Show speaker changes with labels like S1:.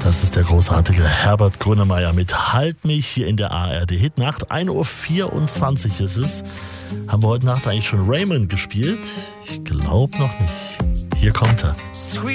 S1: Das ist der großartige Herbert Grönemeyer mit Halt mich hier in der ARD Hitnacht. 1:24 Uhr ist es. Haben wir heute Nacht eigentlich schon Raymond gespielt? Ich glaube noch nicht. Hier kommt er.